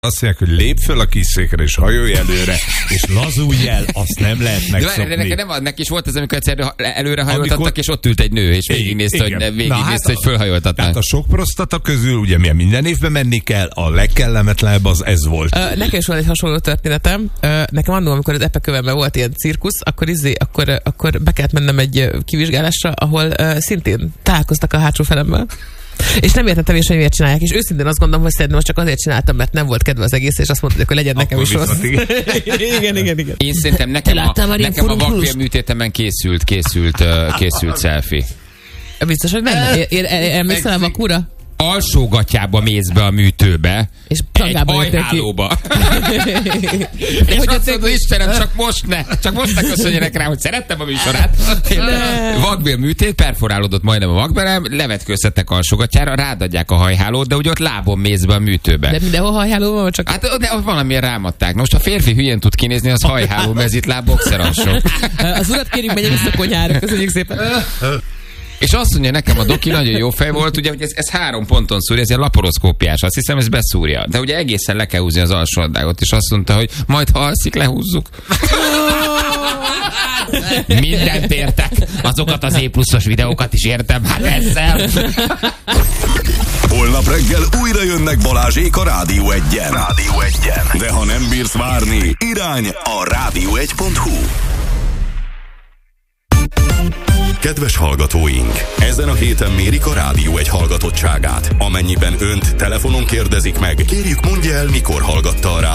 Azt mondják, hogy lép föl a kis székre, és hajolj előre, és lazulj el, azt nem lehet megszokni. De neki is volt ez, amikor egyszer előre hajoltattak, és ott ült egy nő, és végignézte, hogy fölhajoltatnak. Tehát a sok prostata közül, ugye milyen minden évben menni kell, a legkellemetlenebb az ez volt. Nekem is van egy hasonló történetem. Nekem annól, amikor az epekövemben volt ilyen cirkusz, akkor be kellett mennem egy kivizsgálásra, ahol szintén találkoztak a hátsó felemmel. És nem értettem is, hogy miért csinálják. És őszintén azt gondolom, hogy szerintem most csak azért csináltam, mert nem volt kedve az egész, és azt mondta, hogy legyen nekem is rossz. Igen. Én szerintem nekem a vakbélműtétemen készült selfie. Biztos, hogy benne? Emlékszel a vakúra? Alsógatyába mész be a műtőbe, és egy hajhálóba. És azt mondod, Istenem, csak most ne köszönjenek rá, hogy szerettem a műsorát. Vakbélműtét, perforálódott majdnem a vakbelem, levetkőztetnek alsógatyára, rádadják a hajhálót, de ugye ott lábon mész be a műtőbe. De mindenhol hajháló van, csak... Hát de valamiért rámadták. Most a férfi hülyén tud kinézni, az hajháló, mezitláb, boxeralsó. Az urat kérjük, menjen vissza konyhára, köszönjük szépen. És azt mondja nekem, a doki nagyon jó fej volt, ugye, hogy ez 3 ponton szúrja, ez ilyen laporoszkópiás, azt hiszem, ez beszúrja. De ugye egészen le kell húzni az alsó nadrágot, és azt mondta, hogy majd ha alszik, lehúzzuk. Mindent értek, azokat az E+-os videókat is értem, hát ezzel. Holnap reggel újra jönnek Balázsék a Rádió 1-en. De ha nem bírsz várni, irány a rádió1.hu. Kedves hallgatóink! Ezen a héten mérik a Rádió 1 hallgatottságát. Amennyiben önt telefonon kérdezik meg, kérjük mondja el, mikor hallgatta a